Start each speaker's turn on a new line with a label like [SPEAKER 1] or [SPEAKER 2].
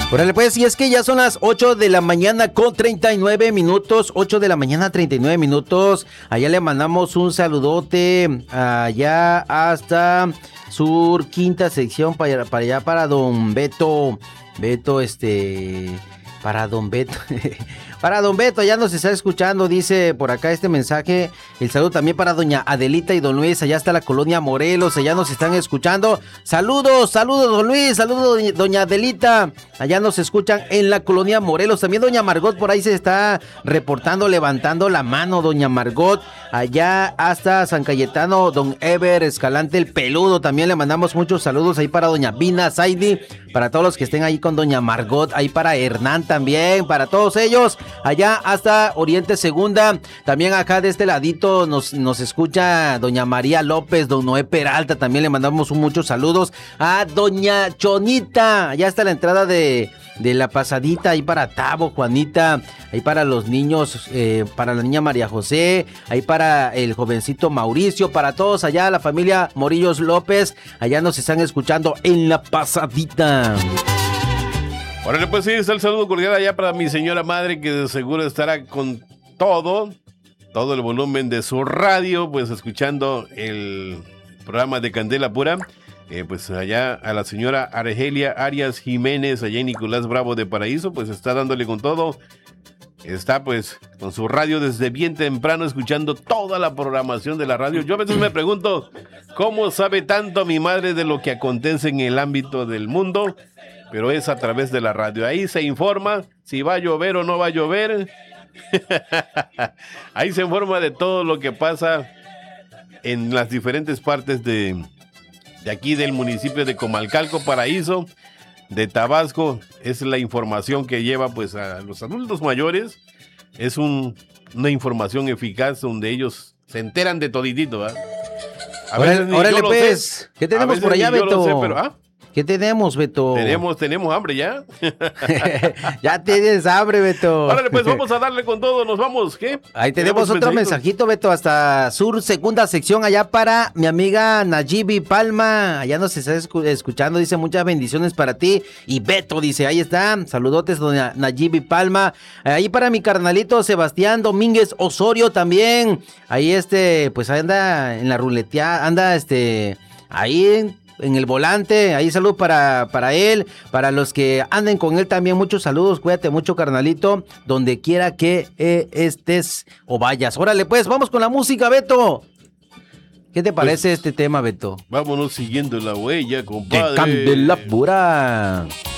[SPEAKER 1] Órale pues, y es que ya son las 8 de la mañana con 39 minutos, 8 de la mañana 39 minutos, allá le mandamos un saludote, allá hasta Sur Quinta Sección, para allá, para don Beto, para don Beto, para don Beto, ya nos está escuchando, dice por acá este mensaje. El saludo también para doña Adelita y don Luis, allá está la colonia Morelos, allá nos están escuchando. Saludos don Luis, saludos doña Adelita, allá nos escuchan en la colonia Morelos. También doña Margot por ahí se está reportando, levantando la mano, doña Margot. Allá hasta San Cayetano, don Ever Escalante el Peludo, también le mandamos muchos saludos ahí para doña Vina Saidi, para todos los que estén ahí con doña Margot, ahí para Hernán también, para todos ellos, allá hasta Oriente Segunda, también acá de este ladito nos escucha doña María López, don Noé Peralta, también le mandamos muchos saludos a doña Chonita, allá está la entrada de la pasadita, ahí para Tabo, Juanita, ahí para los niños, para la niña María José, ahí para el jovencito Mauricio, para todos allá, la familia Morillos López, allá nos están escuchando en la pasadita.
[SPEAKER 2] Órale, pues sí, está el saludo cordial allá para mi señora madre, que de seguro estará con todo el volumen de su radio, pues escuchando el programa de Candela Pura. Pues allá a la señora Argelia Arias Jiménez, allá en Nicolás Bravo de Paraíso, pues está dándole con todo. Está pues con su radio desde bien temprano escuchando toda la programación de la radio. Yo a veces me pregunto, ¿cómo sabe tanto mi madre de lo que acontece en el ámbito del mundo? Pero es a través de la radio. Ahí se informa si va a llover o no va a llover. Ahí se informa de todo lo que pasa en las diferentes partes de aquí del municipio de Comalcalco, Paraíso, de Tabasco. Es la información que lleva pues a los adultos mayores. Es una información eficaz donde ellos se enteran de toditito, ¿eh?
[SPEAKER 1] Órale pues, ¿qué tenemos por allá, Beto?
[SPEAKER 2] Sé, pero,
[SPEAKER 1] ¿qué tenemos, Beto?
[SPEAKER 2] Tenemos hambre ya.
[SPEAKER 1] Ya tienes hambre, Beto.
[SPEAKER 2] Órale, pues vamos a darle con todo, nos vamos, ¿qué?
[SPEAKER 1] Ahí tenemos otro mensajito, Beto, hasta Sur Segunda Sección, allá para mi amiga Nayibi Palma, allá nos está escuchando, dice muchas bendiciones para ti, y Beto dice, ahí está, saludotes doña Nayibi Palma, ahí para mi carnalito Sebastián Domínguez Osorio también, ahí pues anda en la ruletea, anda ahí en el volante, ahí salud para él, para los que anden con él también, muchos saludos, cuídate mucho, carnalito, donde quiera que estés o vayas. Órale pues, vamos con la música, Beto. ¿Qué te parece este tema, Beto?
[SPEAKER 2] Vámonos siguiendo la huella, compadre.
[SPEAKER 1] Que Candela Pura.